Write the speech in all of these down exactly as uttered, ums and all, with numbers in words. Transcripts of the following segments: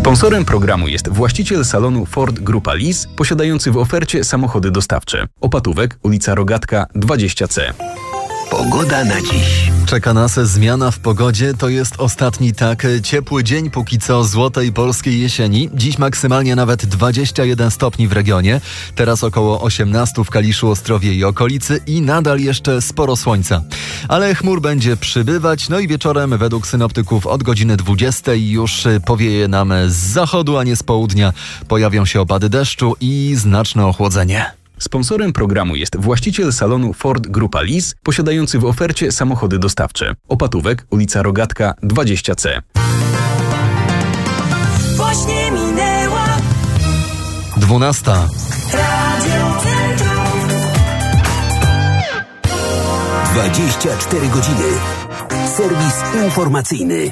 Sponsorem programu jest właściciel salonu Ford Grupa Lis, posiadający w ofercie samochody dostawcze. Opatówek, ulica Rogatka dwadzieścia C. Pogoda na dziś. Czeka nas zmiana w pogodzie. To jest ostatni tak ciepły dzień póki co złotej polskiej jesieni. Dziś maksymalnie nawet dwadzieścia jeden stopni w regionie. Teraz około osiemnaście w Kaliszu, Ostrowie i okolicy i nadal jeszcze sporo słońca. Ale chmur będzie przybywać, no i wieczorem według synoptyków od godziny dwudziestej już powieje nam z zachodu, a nie z południa. Pojawią się opady deszczu i znaczne ochłodzenie. Sponsorem programu jest właściciel salonu Ford Grupa Lis, posiadający w ofercie samochody dostawcze. Opatówek, ulica Rogatka dwadzieścia C. Właśnie minęła dwunasta. Radio Centrum. dwadzieścia cztery godziny. Serwis informacyjny.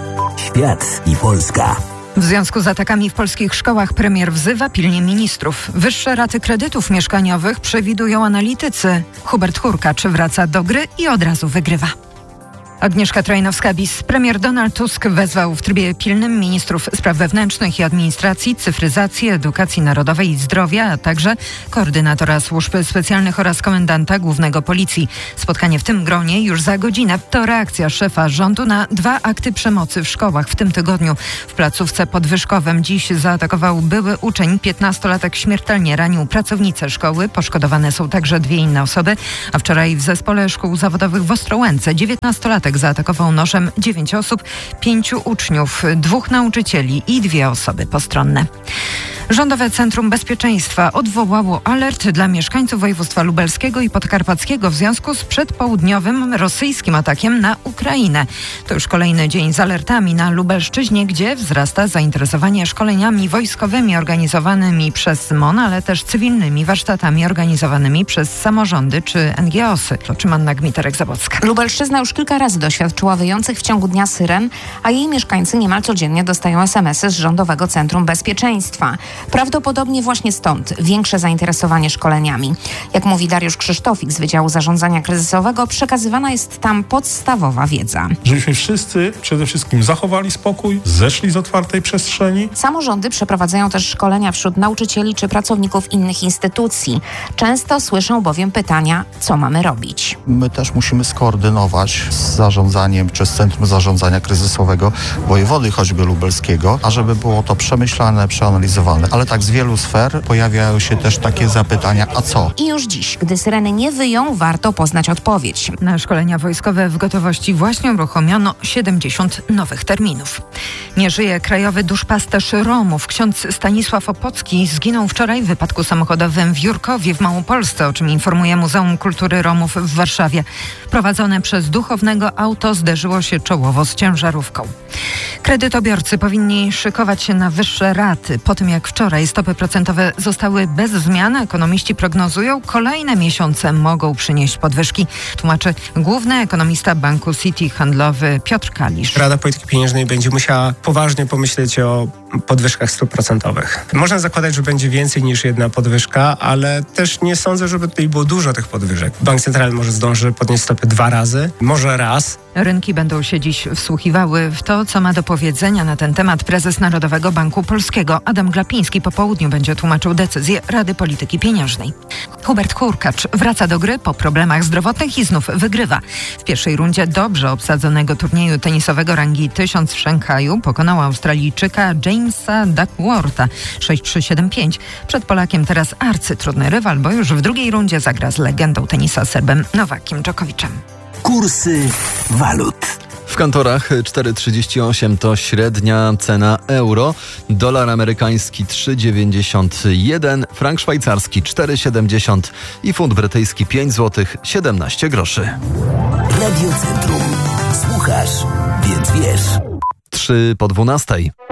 Świat i Polska. W związku z atakami w polskich szkołach premier wzywa pilnie ministrów. Wyższe raty kredytów mieszkaniowych przewidują analitycy. Hubert Hurkacz wraca do gry i od razu wygrywa. Agnieszka Trojnowska-Bis. Premier Donald Tusk wezwał w trybie pilnym ministrów spraw wewnętrznych i administracji, cyfryzacji, edukacji narodowej i zdrowia, a także koordynatora służb specjalnych oraz komendanta głównego policji. Spotkanie w tym gronie już za godzinę. To reakcja szefa rządu na dwa akty przemocy w szkołach w tym tygodniu. W placówce pod Wyszkowem dziś zaatakował były uczeń. piętnastolatek śmiertelnie ranił pracownicę szkoły. Poszkodowane są także dwie inne osoby. A wczoraj w zespole szkół zawodowych w Ostrołęce dziewiętnastolatek zaatakował nożem dziewięć osób, pięciu uczniów, dwóch nauczycieli i dwie osoby postronne. Rządowe Centrum Bezpieczeństwa odwołało alert dla mieszkańców województwa lubelskiego i podkarpackiego w związku z przedpołudniowym rosyjskim atakiem na Ukrainę. To już kolejny dzień z alertami na Lubelszczyźnie, gdzie wzrasta zainteresowanie szkoleniami wojskowymi organizowanymi przez M O N, ale też cywilnymi warsztatami organizowanymi przez samorządy czy N G O sy. O czym Anna Gmiterek-Zabocka. Lubelszczyzna już kilka razy doświadczyła wyjących w ciągu dnia syren, a jej mieszkańcy niemal codziennie dostają es em esy z Rządowego Centrum Bezpieczeństwa. Prawdopodobnie właśnie stąd większe zainteresowanie szkoleniami. Jak mówi Dariusz Krzysztofik z Wydziału Zarządzania Kryzysowego, przekazywana jest tam podstawowa wiedza. Żebyśmy wszyscy przede wszystkim zachowali spokój, zeszli z otwartej przestrzeni. Samorządy przeprowadzają też szkolenia wśród nauczycieli czy pracowników innych instytucji. Często słyszą bowiem pytania, co mamy robić. My też musimy skoordynować z zarządzaniem czy z Centrum Zarządzania Kryzysowego wojewody choćby lubelskiego, ażeby było to przemyślane, przeanalizowane. Ale tak z wielu sfer pojawiają się też takie zapytania, a co? I już dziś, gdy syreny nie wyją, warto poznać odpowiedź. Na szkolenia wojskowe w gotowości właśnie uruchomiono siedemdziesiąt nowych terminów. Nie żyje krajowy duszpasterz Romów. Ksiądz Stanisław Opocki zginął wczoraj w wypadku samochodowym w Jurkowie w Małopolsce, o czym informuje Muzeum Kultury Romów w Warszawie. Prowadzone przez duchownego auto zderzyło się czołowo z ciężarówką. Kredytobiorcy powinni szykować się na wyższe raty. Po tym jak wczoraj stopy procentowe zostały bez zmian, ekonomiści prognozują, kolejne miesiące mogą przynieść podwyżki, tłumaczy główny ekonomista banku Citi handlowy Piotr Kalisz. Rada Polityki Pieniężnej będzie musiała poważnie pomyśleć o podwyżkach stóp procentowych. Można zakładać, że będzie więcej niż jedna podwyżka, ale też nie sądzę, żeby tutaj było dużo tych podwyżek. Bank Centralny może zdąży podnieść stopy dwa razy, może raz. Rynki będą się dziś wsłuchiwały w to, co ma do powiedzenia na ten temat prezes Narodowego Banku Polskiego. Adam Glapiński po południu będzie tłumaczył decyzję Rady Polityki Pieniężnej. Hubert Hurkacz wraca do gry po problemach zdrowotnych i znów wygrywa. W pierwszej rundzie dobrze obsadzonego turnieju tenisowego rangi tysiąc w Szanghaju pokonał Australijczyka Jamesa Duckwortha sześć trzy siedem pięć. Przed Polakiem teraz arcytrudny rywal, bo już w drugiej rundzie zagra z legendą tenisa Serbem Nowakiem Dżokowiczem. Kursy walut. W kantorach cztery trzydzieści osiem to średnia cena euro, dolar amerykański trzy dziewięćdziesiąt jeden, frank szwajcarski cztery siedemdziesiąt i funt brytyjski pięć złotych siedemnaście groszy. Radio Centrum. Słuchasz, więc wiesz. trzy po dwunastej.